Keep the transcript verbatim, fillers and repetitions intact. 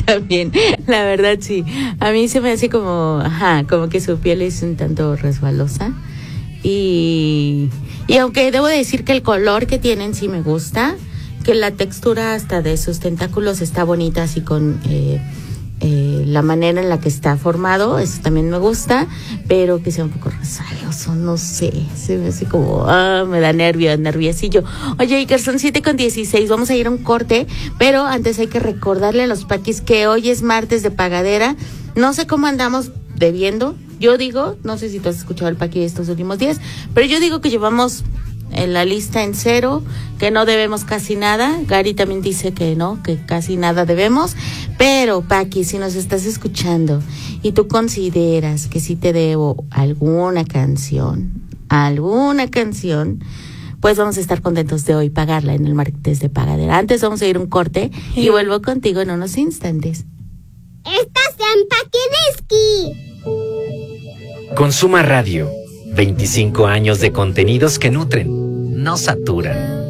también, la verdad sí. A mí se me hace como, ajá, como que su piel es un tanto resbalosa. Y, y aunque debo decir que el color que tienen sí me gusta, que la textura hasta de sus tentáculos está bonita, así con eh, eh, la manera en la que está formado, eso también me gusta, pero que sea un poco resbaloso, no sé, se me hace como, ah, me da nervio, nerviosillo. Oye, Iker, son siete con dieciséis, vamos a ir a un corte, pero antes hay que recordarle a los paquis que hoy es martes de pagadera. No sé cómo andamos debiendo, yo digo, no sé si tú has escuchado el paqui de estos últimos días, pero yo digo que llevamos en la lista en cero, que no debemos casi nada. Gary también dice que no, que casi nada debemos, pero Paqui, si nos estás escuchando y tú consideras que sí te debo alguna canción, alguna canción, pues vamos a estar contentos de hoy pagarla en el martes de pagadera. Antes vamos a ir a un corte y vuelvo contigo en unos instantes. Estás en Paquidiski. Consuma Radio, veinticinco años de contenidos que nutren, no saturan.